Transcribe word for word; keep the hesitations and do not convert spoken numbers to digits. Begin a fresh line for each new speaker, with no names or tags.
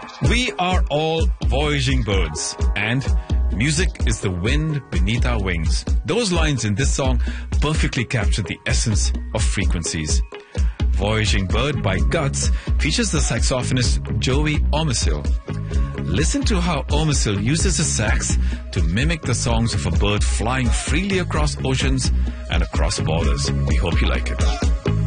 We are all voyaging birds, and music is the wind beneath our wings. Those lines in this song perfectly capture the essence of frequencies. Voyaging Bird by Guts features the saxophonist Joey Omisil. Listen to how Omisil uses his sax to mimic the songs of a bird flying freely across oceans and across borders. We hope you like it.